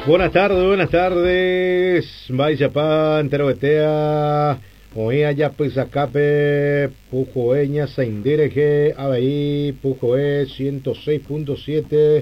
Buenas tardes. Vaya entero betea. Oía ya pues acape Pujoeña Seindereje Abeí Pujoe 106.7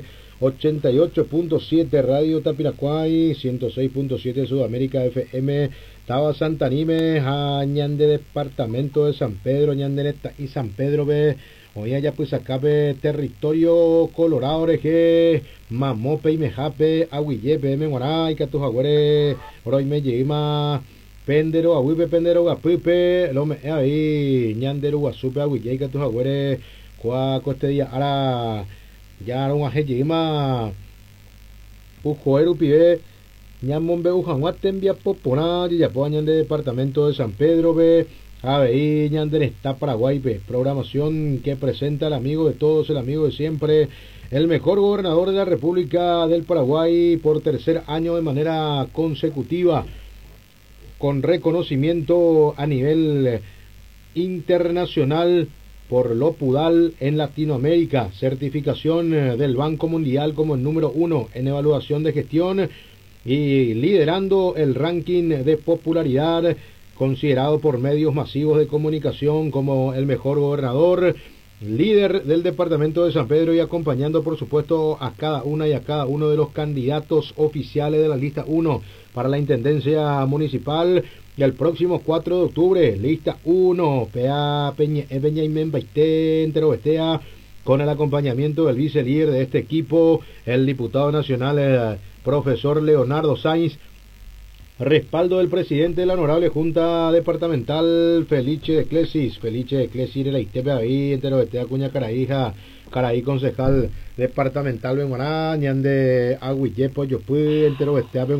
88.7 Radio Tapiracuay 106.7 Sudamérica FM Taba Santanime Ñande Departamento de San Pedro Ñande y San Pedro B Oía ya pues acape Territorio Colorado Oreje Mamope y Mejape Aguillepe Memoray Catujagüere Oroy me lleima Pendero, ahuipe, pendero, gapupe, lo me ahí, ñandero, guasupe, ahuille, que tus agüeres, cuaco este día, ahora, ya un ajeyima, ujoero, pibe, ñamombe, ujanguate, envía popona, y ya puedan de departamento de San Pedro, ve, ahí, ñander está Paraguay, ve, programación que presenta el amigo de todos, el amigo de siempre, el mejor gobernador de la República del Paraguay por tercer año de manera consecutiva, con reconocimiento a nivel internacional por lo Pudal en Latinoamérica, certificación del Banco Mundial como el número 1 en evaluación de gestión y liderando el ranking de popularidad considerado por medios masivos de comunicación como el mejor gobernador, líder del departamento de San Pedro y acompañando por supuesto a cada una y a cada uno de los candidatos oficiales de la lista 1 para la intendencia municipal y el próximo 4 de octubre, lista 1, Peña Imen Baité, Entero Bestea, con el acompañamiento del vicelíder de este equipo, el diputado nacional profesor Leonardo Sainz, respaldo del presidente de la honorable Junta Departamental Felice de Clesis de la Itepe ahí, Entero Bestea, Cuña Caraíja, Caraí concejal departamental Benguaná, Ñande Aguillepo, Yopui, Entero Bestea,